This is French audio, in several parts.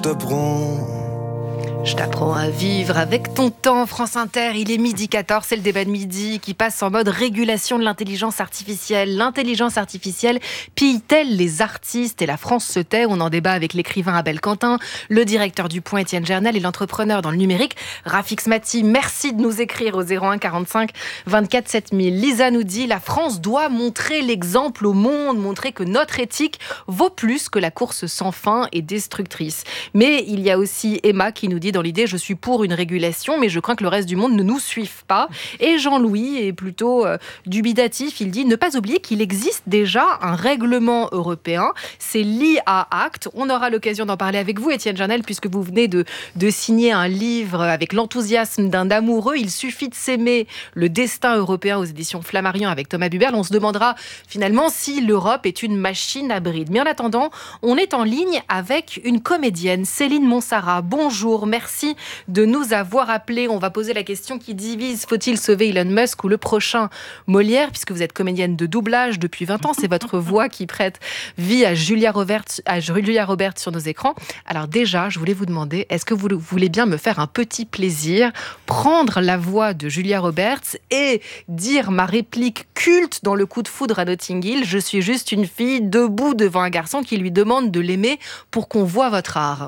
Je t'apprends à vivre avec ton temps. France Inter, il est 12h14, c'est le débat de midi qui passe en mode régulation de l'intelligence artificielle. L'intelligence artificielle pille-t-elle les artistes? Et la France se tait. On en débat avec l'écrivain Abel Quentin, le directeur du Point Étienne Gernel et l'entrepreneur dans le numérique Rafik Smati. Merci de nous écrire au 01 45 24 7000. Lisa nous dit: la France doit montrer l'exemple au monde, montrer que notre éthique vaut plus que la course sans fin et destructrice. Mais il y a aussi Emma qui nous dit: dans l'idée, je suis pour une régulation, mais je crains que le reste du monde ne nous suive pas. Et Jean-Louis est plutôt dubitatif. Il dit: ne pas oublier qu'il existe déjà un règlement européen. C'est l'IA Act. On aura l'occasion d'en parler avec vous, Étienne Gernel, puisque vous venez de signer un livre avec l'enthousiasme d'un amoureux. Il suffit de s'aimer, le destin européen aux éditions Flammarion avec Thomas Buberl. On se demandera finalement si l'Europe est une machine à bride. Mais en attendant, on est en ligne avec une comédienne, Céline Monsarrat. Bonjour, merci de nous avoir appelés. On va poser la question qui divise: faut-il sauver Elon Musk ou le prochain Molière? Puisque vous êtes comédienne de doublage depuis 20 ans, c'est votre voix qui prête vie à Julia Roberts sur nos écrans. Alors déjà, je voulais vous demander, est-ce que vous voulez bien me faire un petit plaisir, prendre la voix de Julia Roberts et dire ma réplique culte dans Le Coup de foudre à Notting Hill: je suis juste une fille debout devant un garçon qui lui demande de l'aimer pour qu'on voit votre art.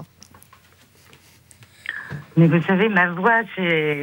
Mais vous savez, ma voix, c'est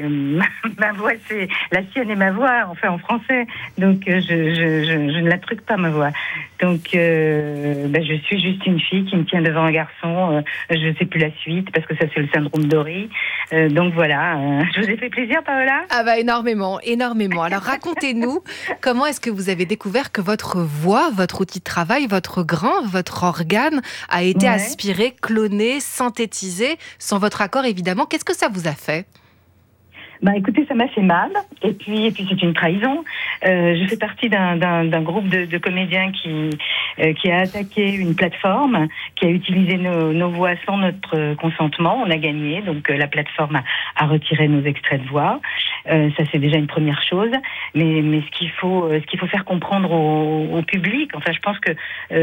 la sienne et ma voix, enfin en français. Donc je ne la truque pas, ma voix. Donc je suis juste une fille qui me tient devant un garçon. Je ne sais plus la suite parce que ça c'est le syndrome Dory. Donc voilà. Je vous ai fait plaisir, Paola? Ah bah énormément. Alors racontez-nous, comment est-ce que vous avez découvert que votre voix, votre outil de travail, votre grain, votre organe a été aspiré, cloné, synthétisé, sans votre accord évidemment? Qu'est-ce que ça vous a fait? Écoutez, ça m'a fait mal. Et puis c'est une trahison. Je fais partie d'un groupe de comédiens qui a attaqué une plateforme, qui a utilisé nos voix sans notre consentement. On a gagné, donc la plateforme a retiré nos extraits de voix. Ça, c'est déjà une première chose. Mais ce qu'il faut faire comprendre au public, enfin, je pense que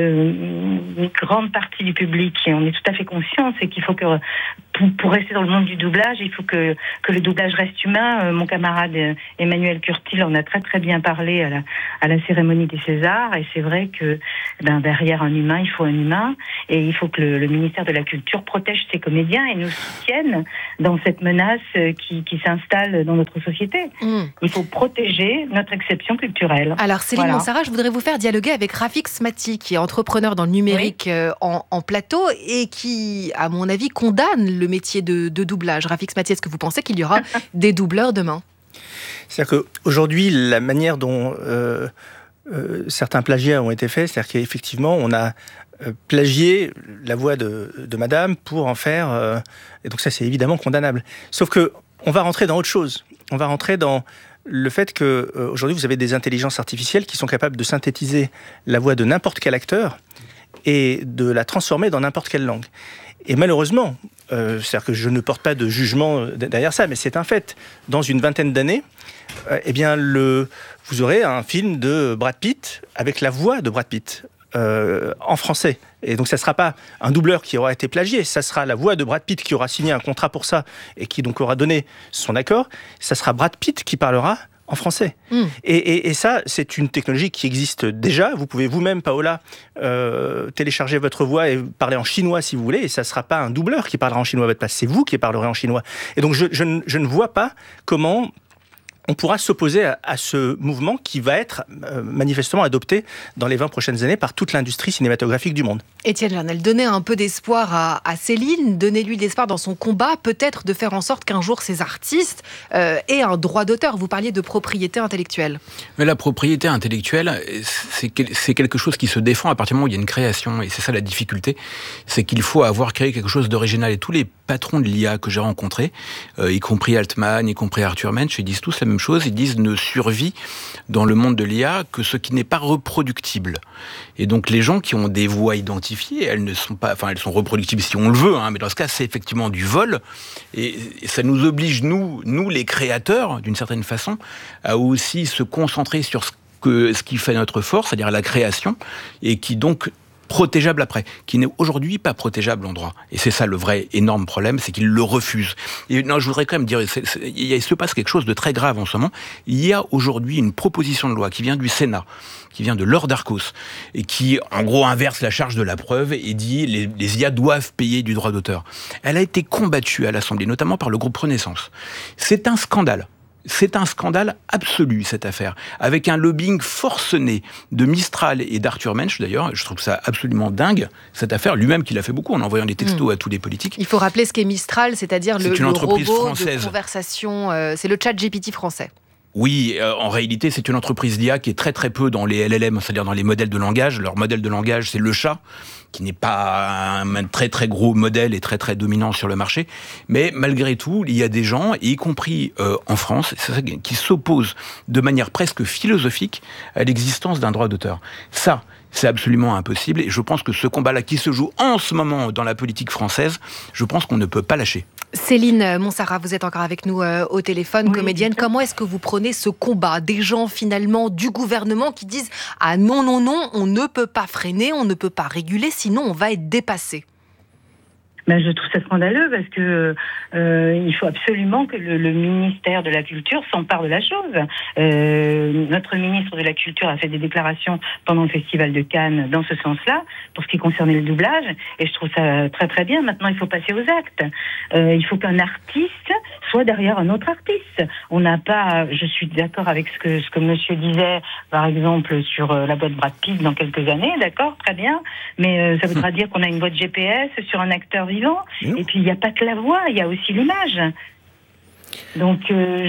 une grande partie du public, et on est tout à fait conscient, c'est qu'il faut que pour rester dans le monde du doublage, il faut que le doublage reste humain. Mon camarade Emmanuel Curtil en a très très bien parlé à la cérémonie des Césars, et c'est vrai que derrière un humain, il faut un humain, et il faut que le ministère de la Culture protège ses comédiens et nous soutienne dans cette menace qui s'installe dans notre société. Il faut protéger notre exception culturelle. Alors Céline Monsarrat, je voudrais vous faire dialoguer avec Rafik Smati, qui est entrepreneur dans le numérique en plateau et qui, à mon avis, condamne le métier de doublage. Rafik Smati, est-ce que vous pensez qu'il y aura des doubleurs demain? C'est-à-dire qu'aujourd'hui, la manière dont certains plagiats ont été faits, c'est-à-dire qu'effectivement, on a plagié la voix de madame pour en faire... et donc ça, c'est évidemment condamnable. Sauf qu'on va rentrer dans autre chose. On va rentrer dans le fait qu'aujourd'hui, vous avez des intelligences artificielles qui sont capables de synthétiser la voix de n'importe quel acteur et de la transformer dans n'importe quelle langue. Et malheureusement, c'est-à-dire que je ne porte pas de jugement derrière ça, mais c'est un fait. Dans une vingtaine d'années, vous aurez un film de Brad Pitt avec la voix de Brad Pitt en français. Et donc, ça ne sera pas un doubleur qui aura été plagié, ça sera la voix de Brad Pitt qui aura signé un contrat pour ça et qui donc aura donné son accord. Ça sera Brad Pitt qui parlera en français. Et ça, c'est une technologie qui existe déjà. Vous pouvez vous-même, Paola, télécharger votre voix et parler en chinois si vous voulez, et ça ne sera pas un doubleur qui parlera en chinois à votre place, c'est vous qui parlerez en chinois. Et donc, je ne vois pas comment on pourra s'opposer à ce mouvement qui va être manifestement adopté dans les 20 prochaines années par toute l'industrie cinématographique du monde. Étienne Gernel, donnez un peu d'espoir à Céline, donnez-lui de l'espoir dans son combat, peut-être de faire en sorte qu'un jour ces artistes aient un droit d'auteur. Vous parliez de propriété intellectuelle. Mais la propriété intellectuelle, c'est quelque chose qui se défend à partir du moment où il y a une création, et c'est ça la difficulté, c'est qu'il faut avoir créé quelque chose d'original. Et tous les patrons de l'IA que j'ai rencontrés, y compris Altman, y compris Arthur Mensch, ils disent tous la même chose, ils disent ne survit dans le monde de l'IA que ce qui n'est pas reproductible. Et donc les gens qui ont des voix identifiées, elles sont reproductibles si on le veut, mais dans ce cas c'est effectivement du vol, et ça nous oblige, nous les créateurs, d'une certaine façon, à aussi se concentrer sur ce qui fait notre force, c'est-à-dire la création, et qui donc protégeable après, qui n'est aujourd'hui pas protégeable en droit. Et c'est ça le vrai énorme problème, c'est qu'ils le refusent. Et non, je voudrais quand même dire, il se passe quelque chose de très grave en ce moment. Il y a aujourd'hui une proposition de loi qui vient du Sénat, qui vient de Laure Darcos, et qui, en gros, inverse la charge de la preuve et dit les IA doivent payer du droit d'auteur. Elle a été combattue à l'Assemblée, notamment par le groupe Renaissance. C'est un scandale. C'est un scandale absolu, cette affaire, avec un lobbying forcené de Mistral et d'Arthur Mensch, d'ailleurs. Je trouve ça absolument dingue, cette affaire, lui-même qui l'a fait beaucoup en envoyant des textos à tous les politiques. Il faut rappeler ce qu'est Mistral, c'est-à-dire le robot française. De conversation, c'est le chat GPT français. Oui, en réalité, c'est une entreprise d'IA qui est très très peu dans les LLM, c'est-à-dire dans les modèles de langage. Leur modèle de langage, c'est le chat, qui n'est pas un très très gros modèle et très très dominant sur le marché. Mais malgré tout, il y a des gens, y compris en France, qui s'opposent de manière presque philosophique à l'existence d'un droit d'auteur. Ça, c'est absolument impossible. Et je pense que ce combat-là qui se joue en ce moment dans la politique française, je pense qu'on ne peut pas lâcher. Céline Monsarrat, vous êtes encore avec nous au téléphone, oui, comédienne. Comment est-ce que vous prenez ce combat des gens, finalement, du gouvernement qui disent « Ah non, non, non, on ne peut pas freiner, on ne peut pas réguler, sinon on va être dépassé ». Ben, je trouve ça scandaleux parce que il faut absolument que le ministère de la Culture s'empare de la chose. Notre ministre de la Culture a fait des déclarations pendant le Festival de Cannes dans ce sens-là, pour ce qui concernait le doublage, et je trouve ça très très bien. Maintenant, il faut passer aux actes. Il faut qu'un artiste soit derrière un autre artiste. On n'a pas... Je suis d'accord avec ce que monsieur disait, par exemple, sur la boîte Brad Pitt dans quelques années, d'accord, très bien, mais ça voudra dire qu'on a une boîte GPS sur un acteur vivant. Et puis il n'y a pas que la voix, il y a aussi l'image. Donc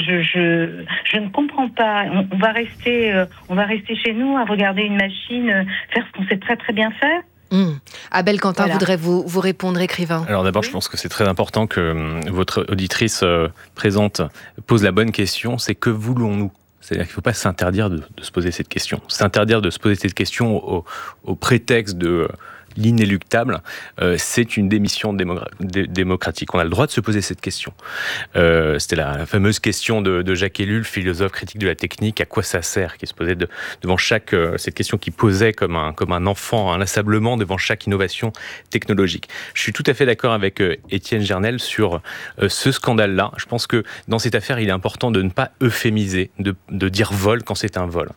je ne comprends pas. On va rester chez nous à regarder une machine faire ce qu'on sait très très bien faire. Abel Quentin voudrait vous répondre, écrivain. Alors d'abord, je pense que c'est très important que votre auditrice présente pose la bonne question. C'est que voulons-nous ? C'est-à-dire qu'il ne faut pas s'interdire de se poser cette question. S'interdire de se poser cette question au prétexte de l'inéluctable, c'est une démission démocratique. On a le droit de se poser cette question. C'était la fameuse question de Jacques Ellul, philosophe critique de la technique, à quoi ça sert, qui se posait devant cette question qui posait comme un enfant inlassablement devant chaque innovation technologique. Je suis tout à fait d'accord avec Étienne Gernel sur ce scandale-là. Je pense que dans cette affaire, il est important de ne pas euphémiser, de dire vol quand c'est un vol.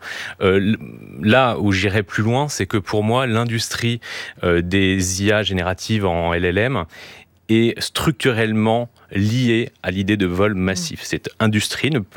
Là où j'irais plus loin, c'est que pour moi, l'industrie des IA génératives en LLM est structurellement liée à l'idée de vol massif. Cette industrie ne peut